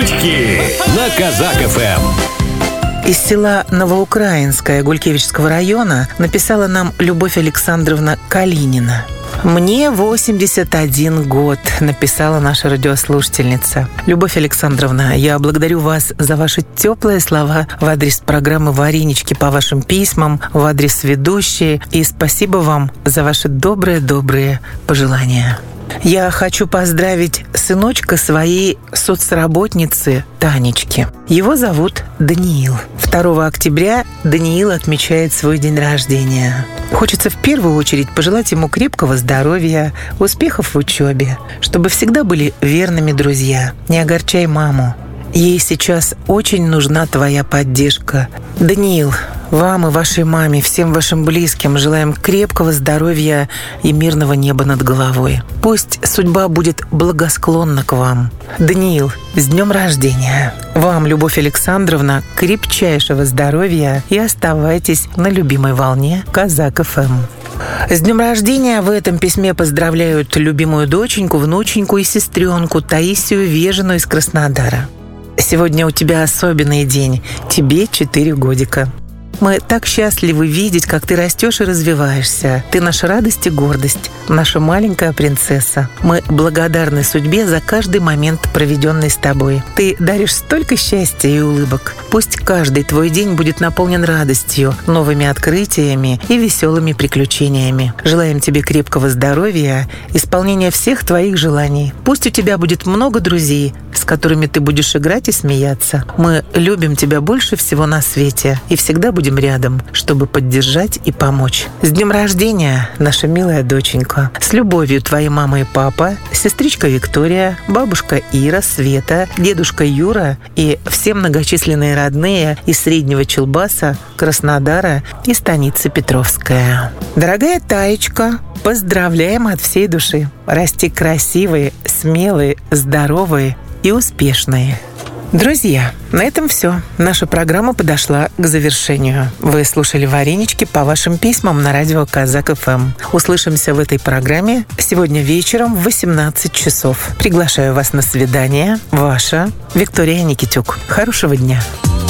Варенички на Казак-ФМ. Из села Новоукраинское Гулькевичского района написала нам Любовь Александровна Калинина. «Мне 81 год», написала наша радиослушательница. Любовь Александровна, я благодарю вас за ваши теплые слова в адрес программы «Варенички» по вашим письмам, в адрес ведущей. И спасибо вам за ваши добрые пожелания. Я хочу поздравить сыночка своей соцработницы Танечки. Его зовут Даниил. 2 октября Даниил отмечает свой день рождения. Хочется в первую очередь пожелать ему крепкого здоровья, успехов в учебе, чтобы всегда были верными друзья. Не огорчай маму. Ей сейчас очень нужна твоя поддержка. Даниил, вам и вашей маме, всем вашим близким желаем крепкого здоровья и мирного неба над головой. Пусть судьба будет благосклонна к вам. Даниил, с днем рождения! Вам, Любовь Александровна, крепчайшего здоровья и оставайтесь на любимой волне Казак-ФМ. С днем рождения в этом письме поздравляют любимую доченьку, внученьку и сестренку Таисию Вежину из Краснодара. Сегодня у тебя особенный день. Тебе 4 годика. Мы так счастливы видеть, как ты растешь и развиваешься. Ты наша радость и гордость, наша маленькая принцесса. Мы благодарны судьбе за каждый момент, проведенный с тобой. Ты даришь столько счастья и улыбок. Пусть каждый твой день будет наполнен радостью, новыми открытиями и веселыми приключениями. Желаем тебе крепкого здоровья, исполнения всех твоих желаний. Пусть у тебя будет много друзей, с которыми ты будешь играть и смеяться. Мы любим тебя больше всего на свете и всегда будем рядом, чтобы поддержать и помочь. С днем рождения, наша милая доченька. С любовью, твои мама и папа, сестричка Виктория, бабушка Ира, Света, дедушка Юра и все многочисленные родные из Среднего Челбаса, Краснодара и станицы Петровская. Дорогая Таечка, поздравляем от всей души. Расти красивые, смелые, здоровые и успешные. Друзья, на этом все. Наша программа подошла к завершению. Вы слушали «Варенички» по вашим письмам на радио Казак-ФМ. Услышимся в этой программе сегодня вечером в 18 часов. Приглашаю вас на свидание. Ваша Виктория Никитюк. Хорошего дня.